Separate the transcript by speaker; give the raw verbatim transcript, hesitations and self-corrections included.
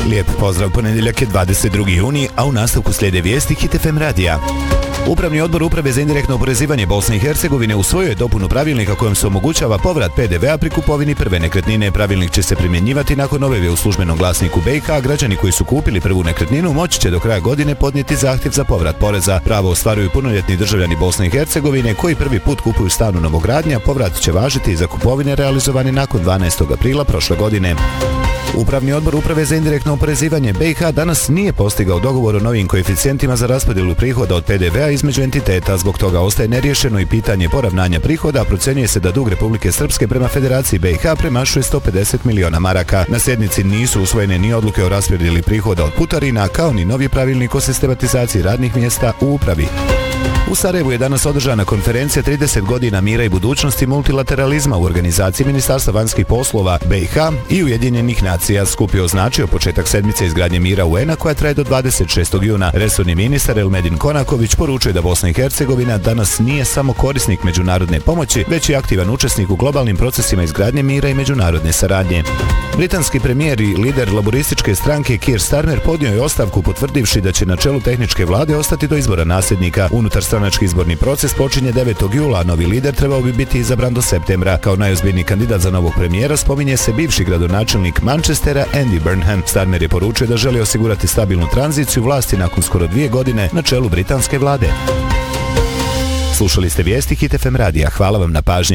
Speaker 1: Lijep pozdrav, ponedjeljak je dvadeset drugi juni, a u nastavku slijede vijesti Hit F M radija. Upravni odbor Uprave za indirektno oporezivanje Bosne i Hercegovine usvojio je dopunu pravilnika kojom se omogućava povrat P D V-a pri kupovini prve nekretnine. Pravilnik će se primjenjivati nakon objave u službenom glasniku B i H. Građani koji su kupili prvu nekretninu moći će do kraja godine podnijeti zahtjev za povrat poreza. Pravo ostvaruju punoljetni državljani Bosne i Hercegovine koji prvi put kupuju stan u novogradnji, a povrat će važiti i za kupovine realizovane nakon dvanaestog aprila prošle godine. Upravni odbor Uprave za indirektno oporezivanje B i H danas nije postigao dogovor o novim koeficijentima za raspodjelu prihoda od P D V-a između entiteta. Zbog toga ostaje neriješeno i pitanje poravnanja prihoda, a procjenjuje se da dug Republike Srpske prema Federaciji B i H premašuje sto pedeset miliona maraka. Na sjednici nisu usvojene ni odluke o raspodjeli prihoda od putarina, kao ni novi pravilnik o sistematizaciji radnih mjesta u upravi. U Sarajevu je danas održana konferencija trideset godina mira i budućnosti multilateralizma u organizaciji Ministarstva vanjskih poslova B i H i Ujedinjenih nacija. Skup je označio početak sedmice izgradnje mira U N-a koja traje do dvadeset šestog juna. Resorni ministar Elmedin Konaković poručuje da Bosna i Hercegovina danas nije samo korisnik međunarodne pomoći, već i aktivan učesnik u globalnim procesima izgradnje mira i međunarodne saradnje. Britanski premijer i lider laborističke stranke Keir Starmer podnio je ostavku potvrdivši da će na čelu tehničke vlade ostati do izbora nasljednika. Unutar stranački izborni proces počinje devetog jula, a novi lider trebao bi biti izabran do septembra. Kao najozbiljniji kandidat za novog premijera spominje se bivši gradonačelnik Manchestera Andy Burnham. Starmer je poručio da želi osigurati stabilnu tranziciju vlasti nakon skoro dvije godine na čelu britanske vlade. Slušali ste vijesti Hit F M radija. Hvala vam na pažnji.